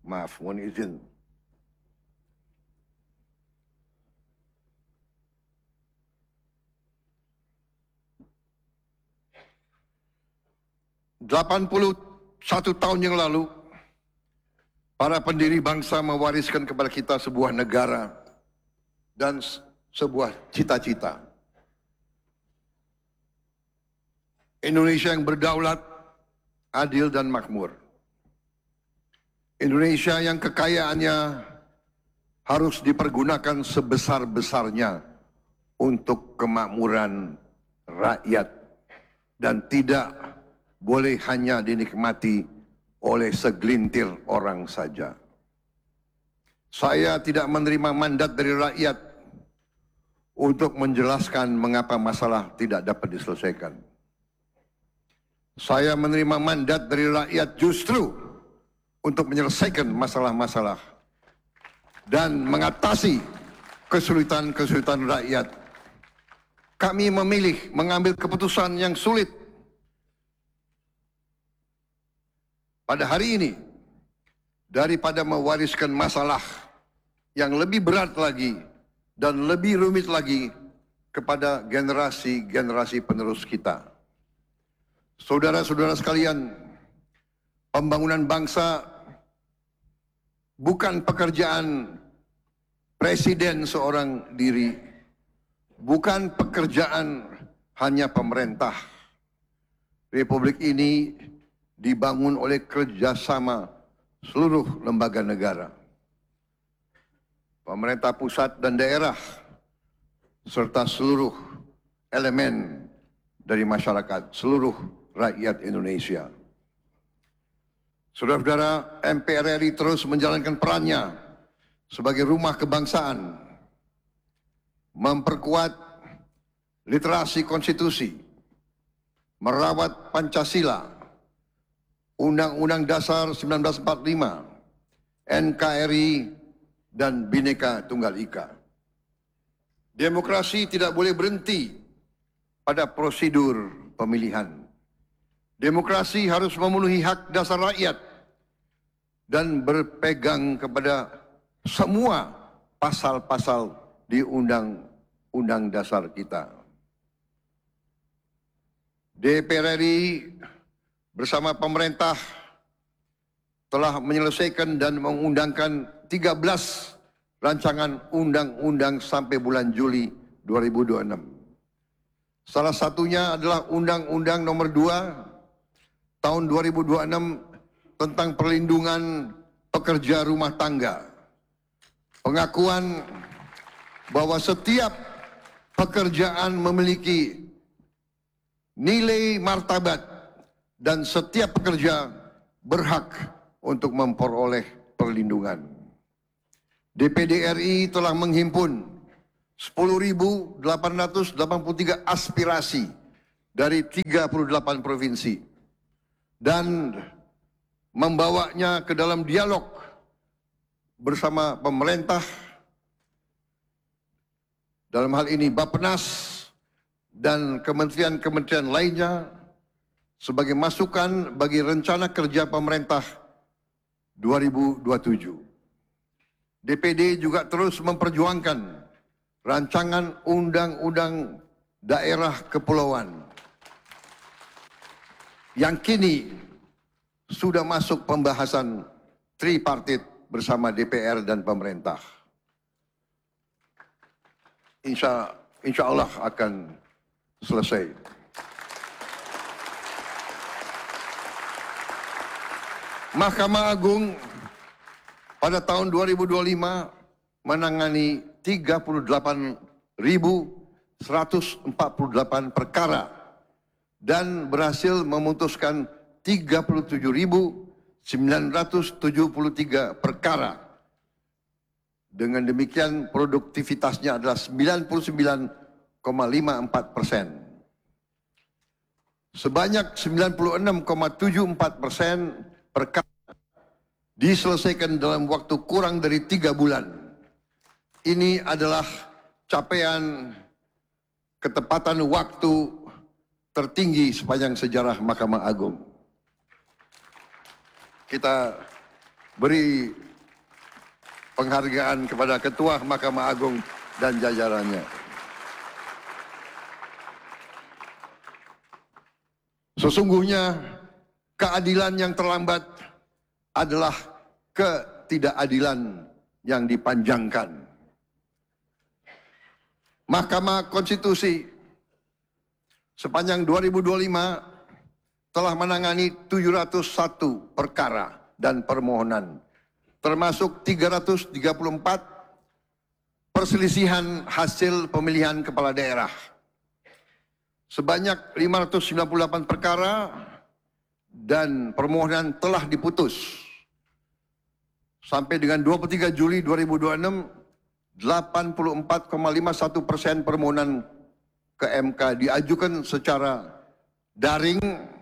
Maaf, mohon izin. "81 tahun yang lalu, para pendiri bangsa mewariskan kepada kita sebuah negara dan sebuah cita-cita. Indonesia yang berdaulat, adil dan makmur. Indonesia yang kekayaannya harus dipergunakan sebesar-besarnya untuk kemakmuran rakyat dan tidak boleh hanya dinikmati oleh segelintir orang saja. Saya tidak menerima mandat dari rakyat untuk menjelaskan mengapa masalah tidak dapat diselesaikan. Saya menerima mandat dari rakyat justru untuk menyelesaikan masalah-masalah dan mengatasi kesulitan-kesulitan rakyat. Kami memilih mengambil keputusan yang sulit. Pada hari ini, daripada mewariskan masalah yang lebih berat lagi dan lebih rumit lagi kepada generasi-generasi penerus kita. Saudara-saudara sekalian, pembangunan bangsa bukan pekerjaan presiden seorang diri, bukan pekerjaan hanya pemerintah. Republik ini dibangun oleh kerjasama seluruh lembaga negara, pemerintah pusat dan daerah, serta seluruh elemen dari masyarakat, seluruh rakyat Indonesia. Saudara-saudara, MPR RI terus menjalankan perannya sebagai rumah kebangsaan, memperkuat literasi konstitusi, merawat Pancasila, Undang-Undang Dasar 1945, NKRI, dan Bhinneka Tunggal Ika. Demokrasi tidak boleh berhenti pada prosedur pemilihan. Demokrasi harus memenuhi hak dasar rakyat dan berpegang kepada semua pasal-pasal di Undang-Undang Dasar kita. DPR RI bersama pemerintah telah menyelesaikan dan mengundangkan 13 rancangan undang-undang sampai bulan Juli 2026. Salah satunya adalah Undang-Undang Nomor 2 Tahun 2026 tentang perlindungan pekerja rumah tangga. Pengakuan bahwa setiap pekerjaan memiliki nilai martabat dan setiap pekerja berhak untuk memperoleh perlindungan. DPD RI telah menghimpun 10.883 aspirasi dari 38 provinsi dan membawanya ke dalam dialog bersama pemerintah, dalam hal ini Bappenas dan kementerian-kementerian lainnya sebagai masukan bagi rencana kerja pemerintah 2027. DPD juga terus memperjuangkan rancangan undang-undang daerah kepulauan yang kini sudah masuk pembahasan tripartit bersama DPR dan pemerintah. Insya Allah akan selesai. Mahkamah Agung pada tahun 2025 menangani 38.148 perkara dan berhasil memutuskan 37.973 perkara. Dengan demikian produktivitasnya adalah 99,54%. Sebanyak 96,74% perkara diselesaikan dalam waktu kurang dari 3 bulan. Ini adalah capaian ketepatan waktu tertinggi sepanjang sejarah Mahkamah Agung. Kita beri penghargaan kepada Ketua Mahkamah Agung dan jajarannya. Sesungguhnya keadilan yang terlambat adalah ketidakadilan yang dipanjangkan. Mahkamah Konstitusi sepanjang 2025 telah menangani 701 perkara dan permohonan, termasuk 334 perselisihan hasil pemilihan kepala daerah. Sebanyak 598 perkara dan permohonan telah diputus. Sampai dengan 23 Juli 2026, 84,51% permohonan ke MK diajukan secara daring